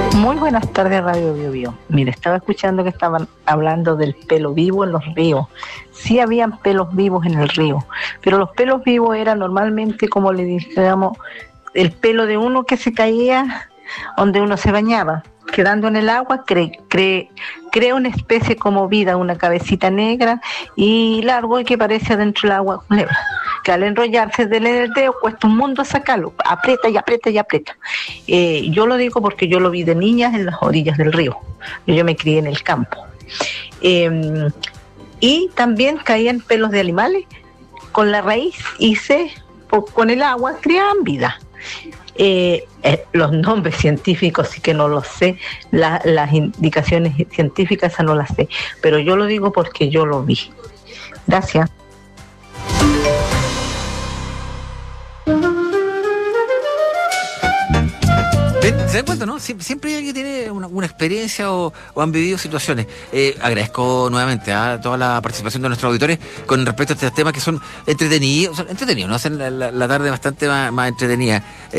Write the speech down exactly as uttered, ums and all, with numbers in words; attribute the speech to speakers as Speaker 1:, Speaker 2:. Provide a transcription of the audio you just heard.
Speaker 1: Muy buenas tardes, Radio Bio Bio. Mire, estaba escuchando que estaban hablando del pelo vivo en los ríos. Sí habían pelos vivos en el río, pero los pelos vivos eran normalmente, como le dijéramos, el pelo de uno que se caía donde uno se bañaba. Quedando en el agua, cre, cre, crea una especie como vida, una cabecita negra y largo y que parece adentro del agua culebra. Que al enrollarse del dedo cuesta un mundo sacarlo, aprieta y aprieta y aprieta. Eh, yo lo digo porque yo lo vi de niñas en las orillas del río. Yo me crié en el campo. Eh, y también caían pelos de animales con la raíz y se, con el agua creaban vida. Eh, eh, los nombres científicos sí que no los sé, la, las indicaciones científicas esas no las sé, pero yo lo digo porque yo lo vi. Gracias.
Speaker 2: ¿Se dan cuenta, no? Siempre, siempre hay alguien que tiene una, una experiencia o, o han vivido situaciones. Eh, agradezco nuevamente a toda la participación de nuestros auditores con respecto a estos temas que son entretenidos, son entretenidos, ¿no? Hacen la, la, la tarde bastante más, más entretenida.